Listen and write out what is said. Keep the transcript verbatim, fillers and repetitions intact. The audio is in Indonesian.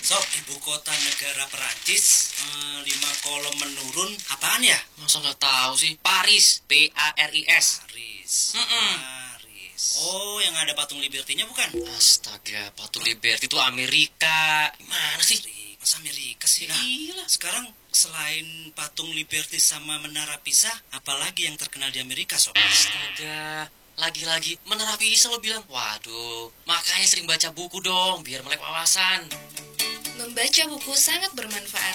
Sob, ibu kota negara Perancis, eh, lima kolom menurun, apaan ya? Masa nggak tahu sih? Paris, P A R I S. Paris, Mm-mm. Paris. Oh, yang ada patung Liberty-nya bukan? Astaga, patung Liberty itu Amerika. Gimana sih? Masa Amerika sih? Nah, Iyalah. sekarang selain patung Liberty sama Menara Pisa, apalagi yang terkenal di Amerika, Sob? Astaga, lagi-lagi Menara Pisa lo bilang. Waduh, makanya sering baca buku dong, biar melek wawasan. Membaca buku sangat bermanfaat.